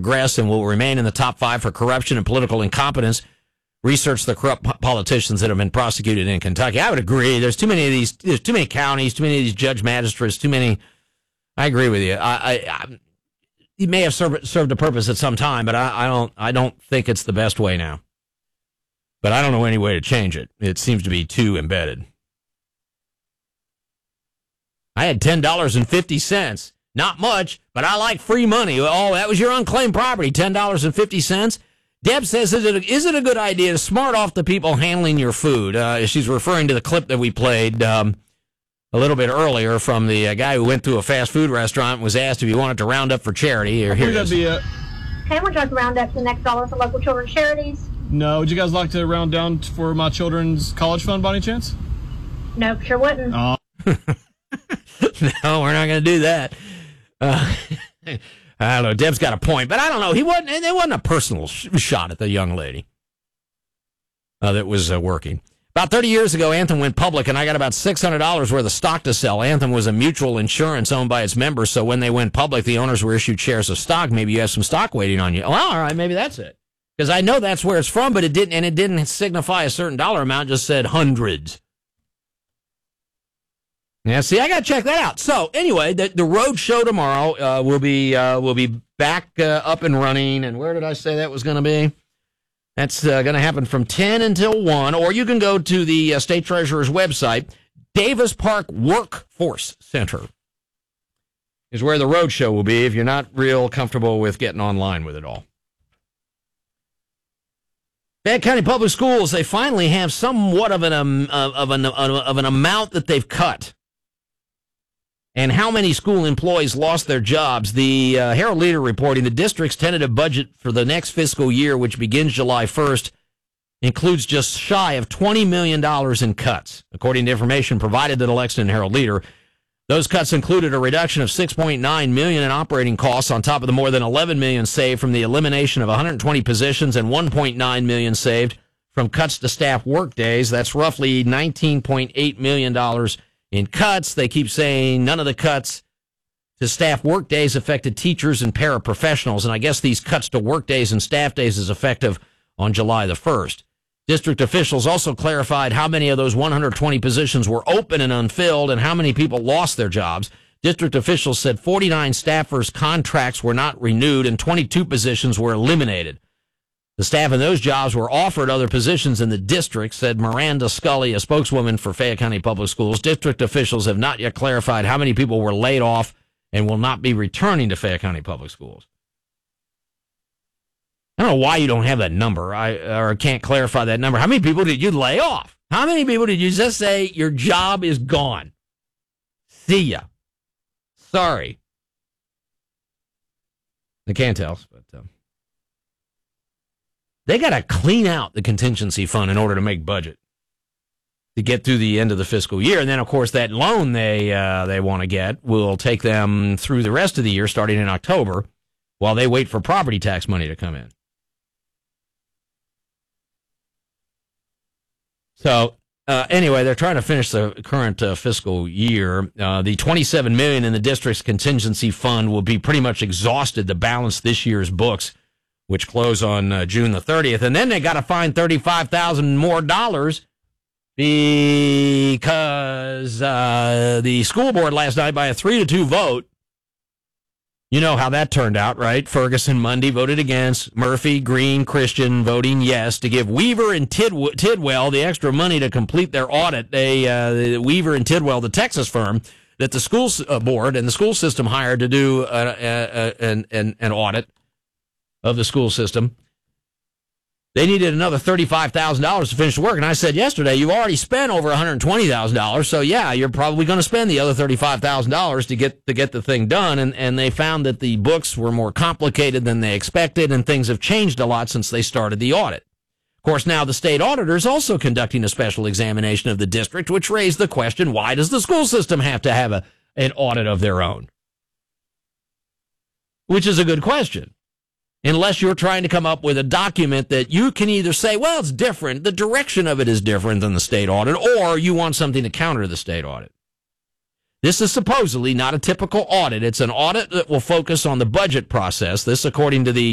progress and will remain in the top 5 for corruption and political incompetence. Research the corrupt politicians that have been prosecuted in Kentucky. I would agree. There's too many of these. There's too many counties. Too many of these judge magistrates. Too many. I agree with you. He may have served a purpose at some time, but I don't think it's the best way now. But I don't know any way to change it. It seems to be too embedded. I had $10.50. Not much, but I like free money. Oh, that was your unclaimed property, $10.50. Deb says, is it a good idea to smart off the people handling your food? She's referring to the clip that we played a little bit earlier from the guy who went to a fast food restaurant and was asked if he wanted to round up for charity. Here it is. Okay, would you like to round up to the next dollar for local children's charities? No. Would you guys like to round down for my children's college fund by any chance? No, sure wouldn't. No, we're not going to do that. I don't know. Deb's got a point, but I don't know. It wasn't a personal shot at the young lady that was working. About 30 years ago, Anthem went public, and I got about $600 worth of stock to sell. Anthem was a mutual insurance owned by its members, so when they went public, the owners were issued shares of stock. Maybe you have some stock waiting on you. Well, all right, maybe that's it. Because I know that's where it's from, but it didn't signify a certain dollar amount, just said hundreds. Yeah, see, I got to check that out. So, anyway, the road show tomorrow will be back up and running. And where did I say that was going to be? That's going to happen from 10 until 1. Or you can go to the State Treasurer's website. Davis Park Workforce Center is where the road show will be if you're not real comfortable with getting online with it all. Fayette County Public Schools, they finally have somewhat of an amount that they've cut. And how many school employees lost their jobs. The Herald Leader reporting the district's tentative budget for the next fiscal year, which begins July 1st, includes just shy of $20 million in cuts. According to information provided to the Lexington Herald Leader, those cuts included a reduction of $6.9 million in operating costs on top of the more than $11 million saved from the elimination of 120 positions and $1.9 million saved from cuts to staff workdays. That's roughly $19.8 million in cuts. They keep saying none of the cuts to staff workdays affected teachers and paraprofessionals, and I guess these cuts to workdays and staff days is effective on July the 1st. District officials also clarified how many of those 120 positions were open and unfilled and how many people lost their jobs. District officials said 49 staffers' contracts were not renewed and 22 positions were eliminated. The staff in those jobs were offered other positions in the district, said Miranda Scully, a spokeswoman for Fayette County Public Schools. District officials have not yet clarified how many people were laid off and will not be returning to Fayette County Public Schools. I don't know why you don't have that number or can't clarify that number. How many people did you lay off? How many people did you just say your job is gone? See ya. Sorry. I can't tell, but they got to clean out the contingency fund in order to make budget to get through the end of the fiscal year. And then, of course, that loan they want to get will take them through the rest of the year, starting in October, while they wait for property tax money to come in. So, anyway, they're trying to finish the current fiscal year. The $27 million in the district's contingency fund will be pretty much exhausted to balance this year's books, which close on June the 30th. And then they got to find $35,000 more dollars because the school board last night, by a 3-2 vote, you know how that turned out, right? Ferguson, Mundy voted against. Murphy, Green, Christian voting yes to give Weaver and Tidwell the extra money to complete their audit. Weaver and Tidwell, the Texas firm that the school board and the school system hired to do an audit of the school system, they needed another $35,000 to finish the work. And I said yesterday, you've already spent over $120,000. So yeah, you're probably going to spend the other $35,000 to get the thing done. And they found that the books were more complicated than they expected, and things have changed a lot since they started the audit. Of course, now the state auditor is also conducting a special examination of the district, which raised the question, why does the school system have to have an audit of their own? Which is a good question. Unless you're trying to come up with a document that you can either say, well, it's different, the direction of it is different than the state audit, or you want something to counter the state audit. This is supposedly not a typical audit. It's an audit that will focus on the budget process. This, according to the